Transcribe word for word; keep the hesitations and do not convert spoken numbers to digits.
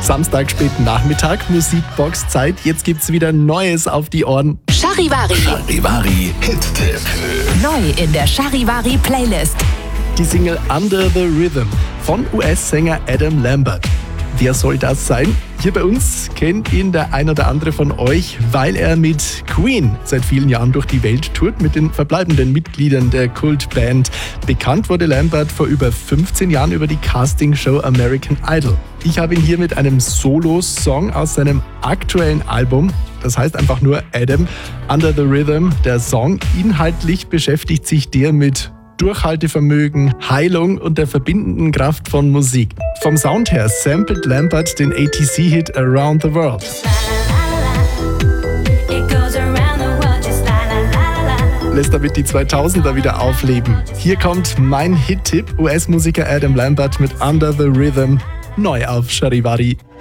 Samstag späten Nachmittag, Musikbox-Zeit. Jetzt gibt's wieder Neues auf die Ohren. Charivari. Charivari Hit-Tipp. Neu in der Charivari Playlist. Die Single Under the Rhythm von U S-Sänger Adam Lambert. Wer soll das sein? Hier bei uns kennt ihn der ein oder andere von euch, weil er mit Queen seit vielen Jahren durch die Welt tourt, mit den verbleibenden Mitgliedern der Kultband. Bekannt wurde Lambert vor über fünfzehn Jahren über die Castingshow American Idol. Ich habe ihn hier mit einem Solo-Song aus seinem aktuellen Album, das heißt einfach nur Adam, Under the Rhythm. Der Song, inhaltlich beschäftigt sich der mit Durchhaltevermögen, Heilung und der verbindenden Kraft von Musik. Vom Sound her samplet Lambert den A T C-Hit Around the World. Lässt damit die zweitausender wieder aufleben. Hier kommt mein Hit-Tipp, U S-Musiker Adam Lambert mit Under the Rhythm, neu auf Charivari.